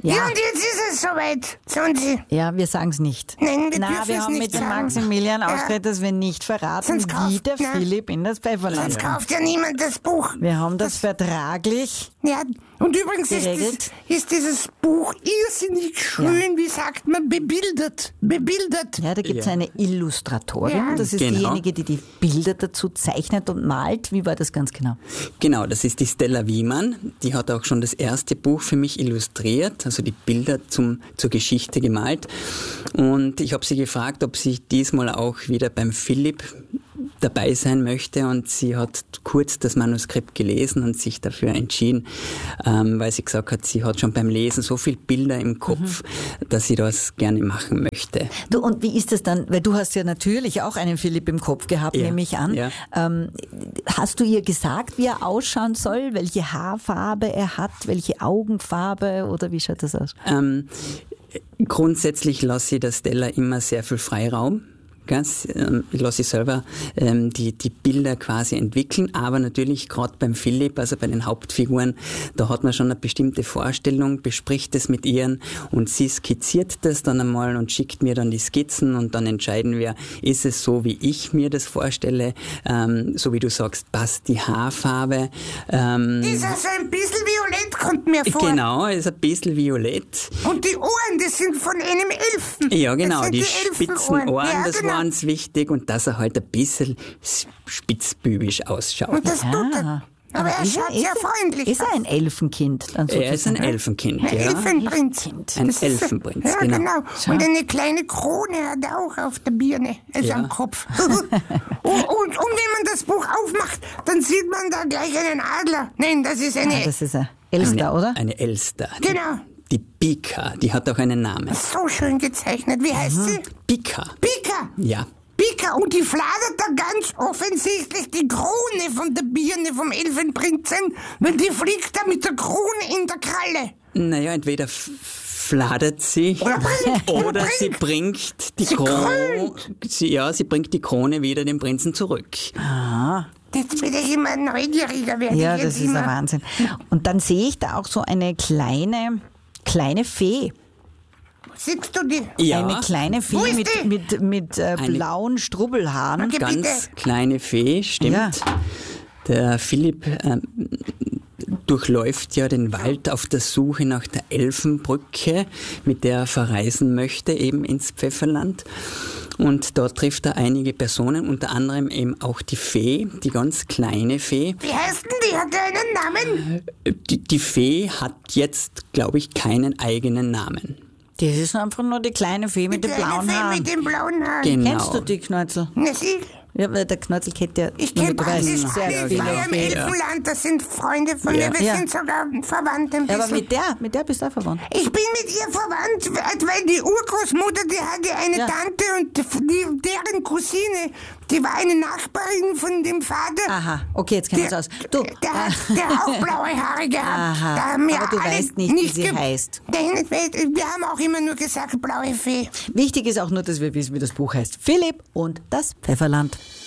Ja, und jetzt ist es soweit. Sagen Sie. Ja, wir sagen es nicht. Nein, wir wir dürfen haben es mit nicht dem sagen. Maximilian ausgeredet, dass wir nicht verraten, Sonst wie der Philipp in das Pfefferland Sonst kommt. kauft ja niemand das Buch. Wir haben das vertraglich. Ja, und übrigens Geregelt. ist dieses Buch irrsinnig schön, wie sagt man, bebildert. Bebildert. Ja, da gibt es eine Illustratorin. Ja. Das ist diejenige, die die Bilder dazu zeichnet und malt. Wie war das ganz genau? Genau, das ist die Stella Wiemann. Die hat auch schon das erste Buch für mich illustriert, also die Bilder zur Geschichte gemalt. Und ich habe sie gefragt, ob sie diesmal auch wieder beim Philipp dabei sein möchte, und sie hat kurz das Manuskript gelesen und sich dafür entschieden, weil sie gesagt hat, sie hat schon beim Lesen so viele Bilder im Kopf, dass sie das gerne machen möchte. Du, und wie ist das dann? Weil du hast ja natürlich auch einen Philipp im Kopf gehabt, nehme ich an. Ja. Hast du ihr gesagt, wie er ausschauen soll? Welche Haarfarbe er hat? Welche Augenfarbe? Oder wie schaut das aus? Grundsätzlich lasse ich der Stella immer sehr viel Freiraum. Ich lasse sie selber die Bilder quasi entwickeln, aber natürlich gerade beim Philipp, also bei den Hauptfiguren, da hat man schon eine bestimmte Vorstellung, bespricht es mit ihr und sie skizziert das dann einmal und schickt mir dann die Skizzen, und dann entscheiden wir, ist es so, wie ich mir das vorstelle, so wie du sagst, passt die Haarfarbe. Ist also ein bisschen violett, kommt mir vor. Genau, ist ein bisschen violett. Und die Ohren, das sind von einem Elfen. Ja, genau, das sind die Elfenohren. spitzen Ohren, Ja, das genau. war uns wichtig, und dass er halt ein bisschen spitzbübisch ausschaut. Und das tut er. Aber er schaut sehr freundlich Ist er aus. ein Elfenkind? Dann Er ist ein sozusagen? Elfenkind, Ein ja. Elfenprinz. Ein Das ist- Elfenprinz, ja, genau. Und eine kleine Krone hat er auch auf der Birne, also Ja. am Kopf. und wenn man das Buch aufmacht, dann sieht man da gleich einen Adler. Nein, das ist eine... Das ist ein Elster, oder? Eine Elster. Genau. Die Pika, die hat auch einen Namen. So schön gezeichnet. Wie heißt sie? Pika. Pika. Ja. Pika. Und die fladert da ganz offensichtlich die Krone von der Birne vom Elfenprinzen, weil die fliegt da mit der Krone in der Kralle. Naja, entweder fladert sie Oder bringt. oder sie bringt die Sie Krone. Sie bringt die Krone wieder dem Prinzen zurück. Jetzt bin ich immer neugieriger, werde Ja, ich das jetzt ist immer. ein Wahnsinn. Und dann sehe ich da auch so eine kleine Fee. Siehst du die? Ja, Eine kleine Fee Wo ist die? mit blauen Strubbelhaaren. Okay. ganz bitte. kleine Fee, stimmt. Ja. Der Philipp durchläuft ja den Wald auf der Suche nach der Elfenbrücke, mit der er verreisen möchte, eben ins Pfefferland. Und dort trifft er einige Personen, unter anderem eben auch die Fee, die ganz kleine Fee. Wie heißt denn die? Hat die einen Namen? Die Fee hat jetzt, glaube ich, keinen eigenen Namen. Das ist einfach nur die kleine Fee mit den Kleine blauen Fee Haaren. mit den blauen Haaren. Genau. Kennst du die, Knötzel? Na, sie? Ja, weil der Knötzel kennt ja, Ich nur kenne du weißt, praktisch sehr alle. viele Ich war ja im Feen. Elfenland, das sind Freunde von Ja. mir. Wir Ja. sind sogar verwandt ein Ja, aber bisschen. mit der bist du auch verwandt. Ich bin mit ihr verwandt, weil die Urgroßmutter, die hatte eine Ja. Tante und deren Cousine, die war eine Nachbarin von dem Vater. Aha, okay, jetzt kennen wir es aus. Du, Der hat auch blaue Haare gehabt. Aha, Da haben wir aber du alle weißt nicht, wie sie heißt. Nein, wir haben auch immer nur gesagt, blaue Fee. wichtig ist auch nur, dass wir wissen, wie das Buch heißt. Philipp und das Pfefferland.